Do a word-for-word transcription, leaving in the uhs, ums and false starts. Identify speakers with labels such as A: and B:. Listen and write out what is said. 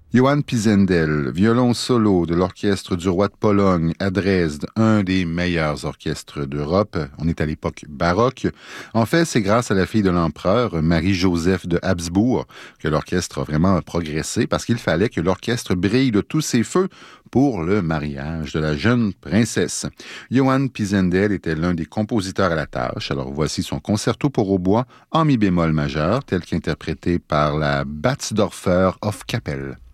A: Johann Pisendel, violon solo de l'orchestre du roi de Pologne à Dresde, un des meilleurs orchestres d'Europe. On est à l'époque baroque. En fait, c'est grâce à la fille de l'empereur, Marie-Joseph de Habsbourg, que l'orchestre a vraiment progressé parce qu'il fallait que l'orchestre brille de tous ses feux pour le mariage de la jeune princesse. Johann Pisendel était l'un des compositeurs à la tâche. Alors voici son concerto pour hautbois en mi bémol majeur, tel qu'interprété par la Batzdorfer Hofkapelle.